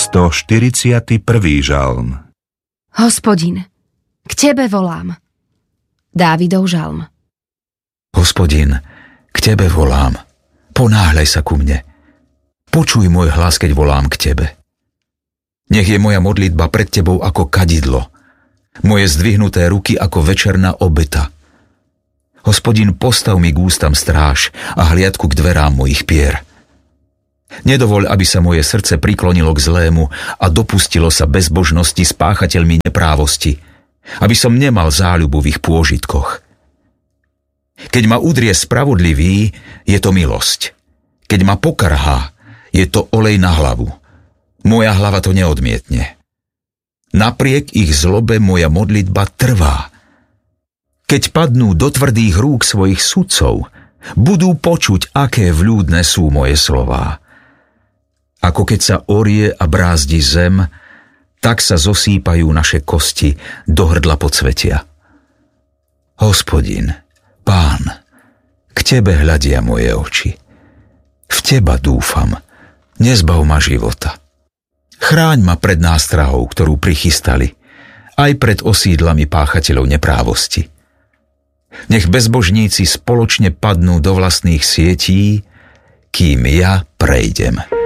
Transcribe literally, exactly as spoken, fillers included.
stoštyridsiaty prvý žalm. Hospodin, k tebe volám. Dávidov žalm. Hospodin, k tebe volám. Ponáhľaj sa ku mne. Počuj môj hlas, keď volám k tebe. Nech je moja modlitba pred tebou ako kadidlo, moje zdvihnuté ruky ako večerná obeta. Hospodin, postav mi k ústam stráž a hliadku k dverám mojich pier. Nedovoľ, aby sa moje srdce priklonilo k zlému a dopustilo sa bezbožnosti s páchateľmi neprávosti, aby som nemal záľubu v ich pôžitkoch. Keď ma udrie spravodlivý, je to milosť. Keď ma pokarhá, je to olej na hlavu. Moja hlava to neodmietne. Napriek ich zlobe moja modlitba trvá. Keď padnú do tvrdých rúk svojich sudcov, budú počuť, aké vľúdne sú moje slová. Ako keď sa orie a brázdi zem, tak sa zosýpajú naše kosti do hrdla podsvetia. Hospodin, Pán, k tebe hľadia moje oči. V teba dúfam, nezbav ma života. Chráň ma pred nástrahou, ktorú prichystali, aj pred osídlami páchateľov neprávosti. Nech bezbožníci spoločne padnú do vlastných sietí, kým ja prejdem.